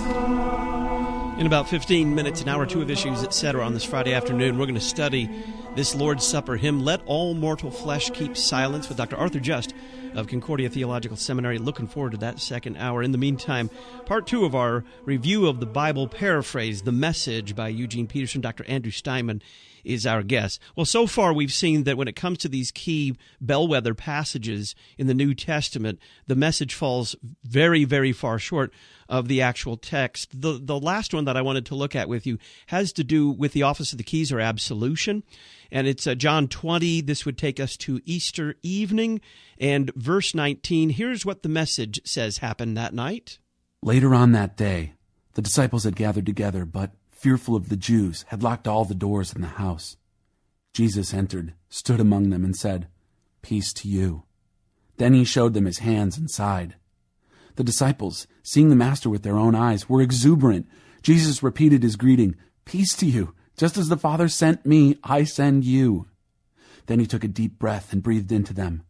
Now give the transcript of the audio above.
In about 15 minutes, an hour or two of Issues, etc. on this Friday afternoon, we're going to study this Lord's Supper hymn, Let All Mortal Flesh Keep Silence, with Dr. Arthur Just of Concordia Theological Seminary. Looking forward to that second hour. In the meantime, part two of our review of the Bible paraphrase, The Message by Eugene Peterson. Dr. Andrew Steinman is our guest. Well, so far we've seen that when it comes to these key bellwether passages in the New Testament, the message falls very, very far short of the actual text. The last one that I wanted to look at with you has to do with the office of the keys, or absolution. And it's John 20. This would take us to Easter evening. And verse 19, here's what the message says happened that night. Later on that day, the disciples had gathered together, but fearful of the Jews, had locked all the doors in the house. Jesus entered, stood among them, and said, "Peace to you." Then he showed them his hands and side. The disciples, seeing the Master with their own eyes, were exuberant. Jesus repeated his greeting, "Peace to you. Just as the Father sent me, I send you." Then he took a deep breath and breathed into them.